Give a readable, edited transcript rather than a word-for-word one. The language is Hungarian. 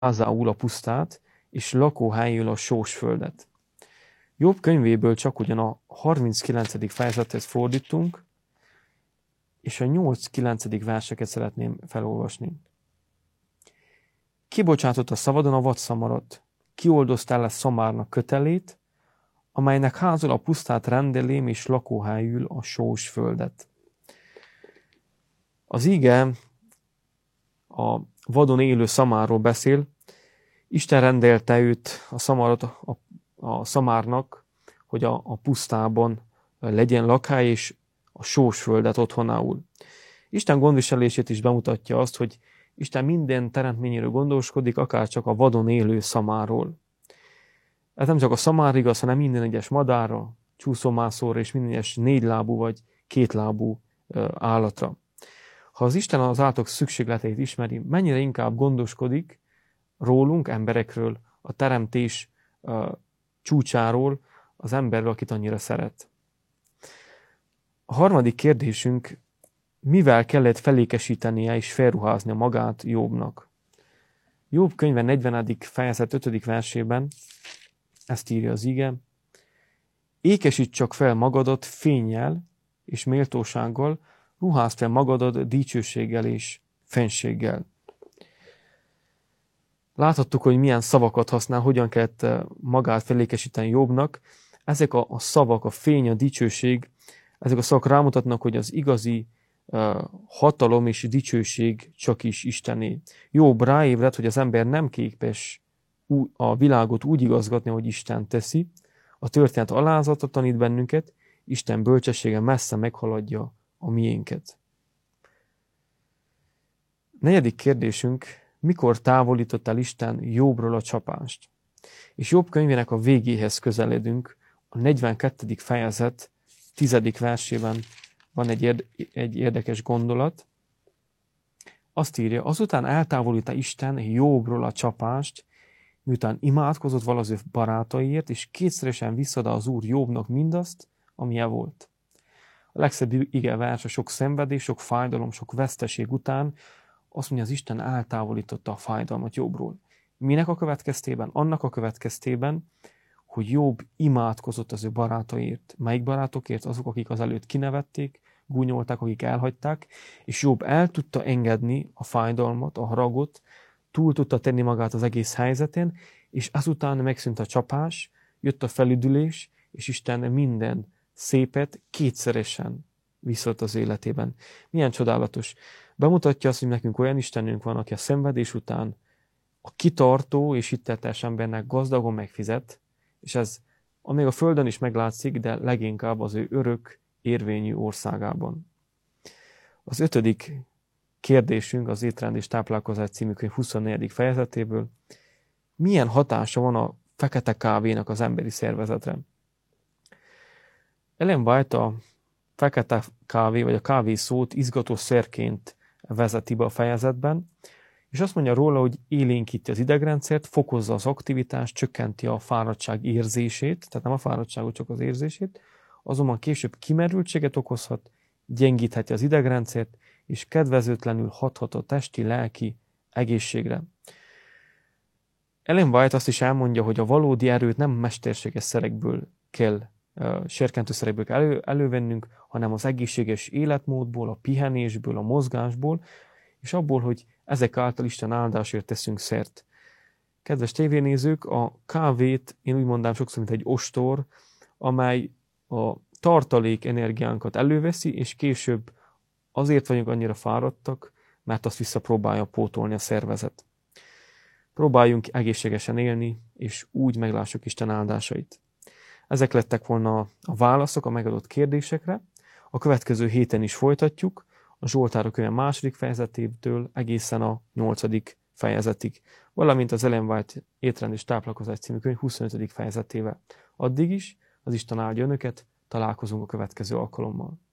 házául a pusztát, és lakóhelyül a sós földet. Jobb könyvéből csak ugyan a 39. fejezethez fordítunk, és a 8-9. verseket szeretném felolvasni. Kibocsátott a szabadon a vadszamarat, kioldoztál le szamárnak kötelét, amelynek házul a pusztát rendelém, és lakóhelyül a sós földet. Az ige a vadon élő szamárról beszél. Isten rendelte őt, a szamarat, a szamárnak, hogy a pusztában legyen lakhely, és a sós földet otthonául. Isten gondviselését is bemutatja azt, hogy Isten minden teremtményéről gondoskodik, akár csak a vadon élő szamárról. Ez nem csak a szamár igaz, hanem minden egyes madárra, csúszómászóra és minden egyes 4 lábú vagy 2 lábú állatra. Ha az Isten az állatok szükségleteit ismeri, mennyire inkább gondoskodik rólunk, emberekről, a teremtés csúcsáról, az emberről, akit annyira szeret. A harmadik kérdésünk, mivel kellett felékesítenie és felruháznia magát Jobbnak? Jobb könyve 40. fejezet 5. versében ezt írja az ige. Ékesíts csak fel magadat fénnyel és méltósággal, ruházd fel magadat dicsőséggel és fenséggel. Láthattuk, hogy milyen szavakat használ, hogyan kellett magát felékesíteni Jobbnak. Ezek a szavak, a fény, a dicsőség, ezek a szavak rámutatnak, hogy az igazi hatalom és dicsőség csak is Istené. Jobb ráébred, hogy az ember nem képes a világot úgy igazgatni, ahogy Isten teszi. A történet alázata tanít bennünket, Isten bölcsessége messze meghaladja a miénket. 4. kérdésünk, mikor távolított el Isten Jobbról a csapást? És Jobb könyvének a végéhez közeledünk, a 42. fejezet 10. versében van egy érdekes gondolat. Azt írja, azután eltávolítta Isten Jobbról a csapást, miután imádkozott vala az ő barátaiért, és kétszeresen visszadá az Úr Jobbnak mindazt, amilyen volt. A legszebb ige vers, a sok szenvedés, sok fájdalom, sok veszteség után azt mondja, az Isten eltávolította a fájdalmat Jobbról. Minek a következtében? Annak a következtében, hogy Jobb imádkozott az ő barátaiért. Melyik barátokért? Azok, akik az előtt kinevették, gúnyolták, akik elhagyták, és Jobb el tudta engedni a fájdalmat, a haragot, túl tudta tenni magát az egész helyzetén, és azután megszűnt a csapás, jött a felüdülés, és Isten minden szépet kétszeresen visszaadta az életében. Milyen csodálatos. Bemutatja azt, hogy nekünk olyan Istenünk van, aki a szenvedés után a kitartó és hitteltes embernek gazdagon megfizet, és ez amíg a földön is meglátszik, de leginkább az ő örök érvényű országában. Az 5. kérdésünk az Étrend és táplálkozás című könyv 24. fejezetéből. Milyen hatása van a fekete kávénak az emberi szervezetre? Ellen White a fekete kávé vagy a kávé szót izgató szerként vezeti be a fejezetben, és azt mondja róla, hogy élénkíti az idegrendszert, fokozza az aktivitást, csökkenti a fáradtság érzését, tehát nem a fáradtságot, csak az érzését, azonban később kimerültséget okozhat, gyengítheti az idegrendszert, és kedvezőtlenül hathat a testi, lelki egészségre. Ellen White azt is elmondja, hogy a valódi erőt nem mesterséges szerekből kell, serkentőszerekből kell elővennünk, hanem az egészséges életmódból, a pihenésből, a mozgásból, és abból, hogy ezek által Isten áldásért teszünk szert. Kedves tévénézők, a kávét én úgy mondám sokszor, mint egy ostor, amely a tartalék energiánkat előveszi, és később azért vagyunk annyira fáradtak, mert azt visszapróbálja pótolni a szervezet. Próbáljunk egészségesen élni, és úgy meglássuk Isten áldásait. Ezek lettek volna a válaszok a megadott kérdésekre. A következő héten is folytatjuk, a Zsoltárok könyve 2. fejezetétől egészen a 8. fejezetig, valamint az Ellen White Étrend és táplálkozás című könyv 25. fejezetével. Addig is az Isten áldja önöket, találkozunk a következő alkalommal.